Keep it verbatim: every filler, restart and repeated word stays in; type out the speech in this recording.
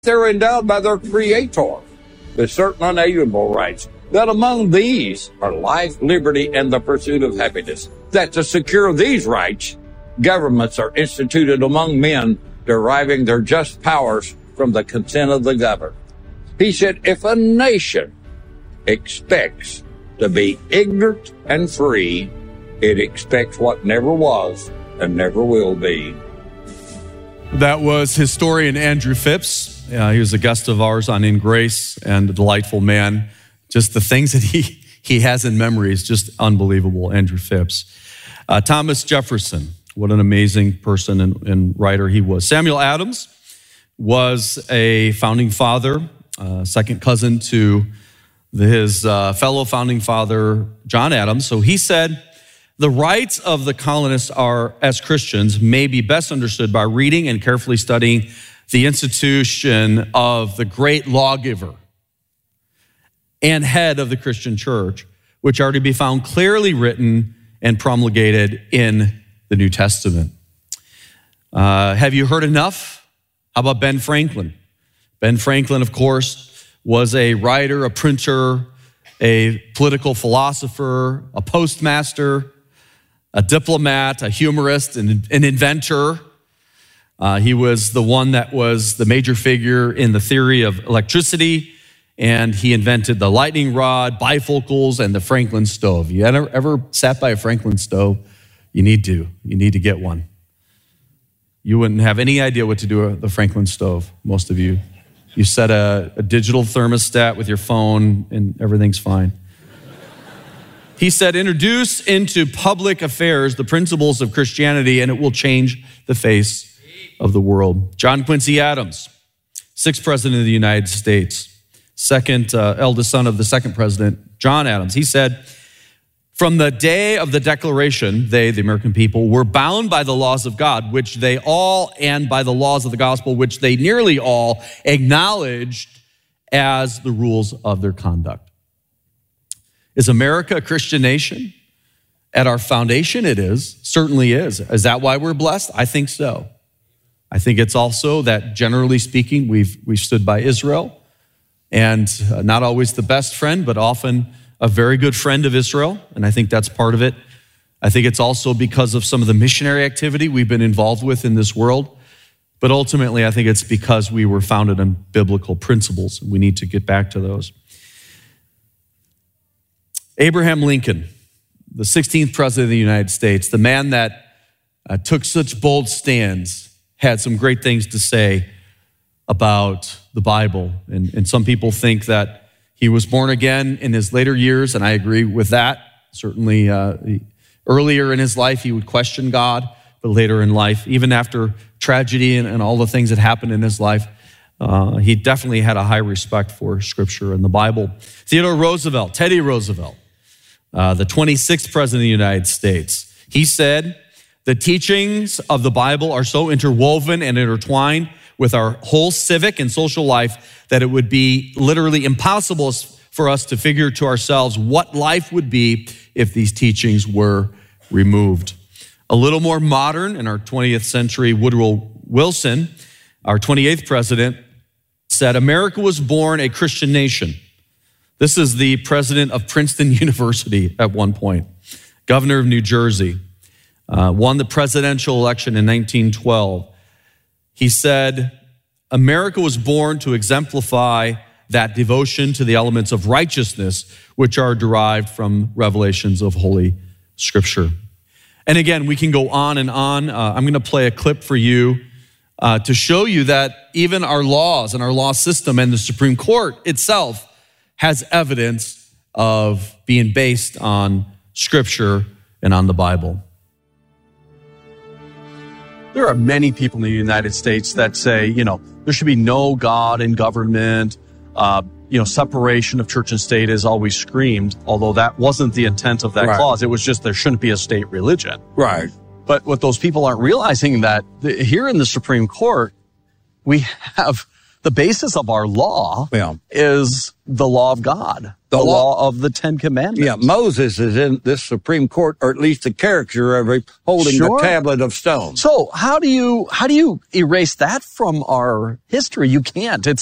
They're endowed by their Creator with certain unalienable rights. That among these are life, liberty, and the pursuit of happiness. That to secure these rights, governments are instituted among men, deriving their just powers from the consent of the governed. He said, if a nation expects to be ignorant and free, it expects what never was and never will be. That was historian Andrew Phipps. Uh, he was a guest of ours on In Grace, and a delightful man. Just the things that he, he has in memory is just unbelievable, Andrew Phipps. Uh, Thomas Jefferson, what an amazing person and, and writer he was. Samuel Adams was a founding father, uh, second cousin to the, his uh, fellow founding father, John Adams. So he said, the rights of the colonists are, as Christians, may be best understood by reading and carefully studying the institution of the great lawgiver and head of the Christian church, which are to be found clearly written and promulgated in the New Testament. Uh, have you heard enough? How about Ben Franklin? Ben Franklin, of course, was a writer, a printer, a political philosopher, a postmaster, a diplomat, a humorist, and an inventor. Uh, he was the one that was the major figure in the theory of electricity, and he invented the lightning rod, bifocals, and the Franklin stove. You ever, ever sat by a Franklin stove? You need to. You need to get one. You wouldn't have any idea what to do with the Franklin stove, most of you. You set a, a digital thermostat with your phone, and everything's fine. He said, introduce into public affairs the principles of Christianity, and it will change the face of the world. John Quincy Adams, sixth president of the United States, second uh, eldest son of the second president, John Adams. He said, from the day of the Declaration, they, the American people, were bound by the laws of God, which they all, and by the laws of the gospel, which they nearly all acknowledged as the rules of their conduct. Is America a Christian nation? At our foundation, it is, certainly is. Is that why we're blessed? I think so. I think it's also that, generally speaking, we've we've stood by Israel, and uh, not always the best friend, but often a very good friend of Israel, and I think that's part of it. I think it's also because of some of the missionary activity we've been involved with in this world, but ultimately I think it's because we were founded on biblical principles, and we need to get back to those. Abraham Lincoln, the sixteenth president of the United States, the man that uh, took such bold stands, had some great things to say about the Bible. And, and some people think that he was born again in his later years, and I agree with that. Certainly uh, earlier in his life, he would question God, but later in life, even after tragedy and, and all the things that happened in his life, uh, he definitely had a high respect for Scripture and the Bible. Theodore Roosevelt, Teddy Roosevelt, uh, the twenty-sixth president of the United States, he said, the teachings of the Bible are so interwoven and intertwined with our whole civic and social life that it would be literally impossible for us to figure to ourselves what life would be if these teachings were removed. A little more modern in our twentieth century, Woodrow Wilson, our twenty-eighth president, said, America was born a Christian nation. This is the president of Princeton University at one point, governor of New Jersey. Uh, won the presidential election in nineteen twelve. He said, America was born to exemplify that devotion to the elements of righteousness, which are derived from revelations of Holy Scripture. And again, we can go on and on. Uh, I'm going to play a clip for you uh, to show you that even our laws and our law system and the Supreme Court itself has evidence of being based on Scripture and on the Bible. There are many people in the United States that say, you know, there should be no God in government. Uh, you know, separation of church and state is always screamed, although that wasn't the intent of that right. clause. It was just there shouldn't be a state religion. Right. But what those people aren't realizing that the, here in the Supreme Court, we have the basis of our law Yeah. is the law of God, The the, law- law, of the Ten Commandments. Yeah, Moses is in this Supreme Court, or at least the character of it, holding Sure. the tablet of stone. So how do you how do you erase that from our history? You can't. It's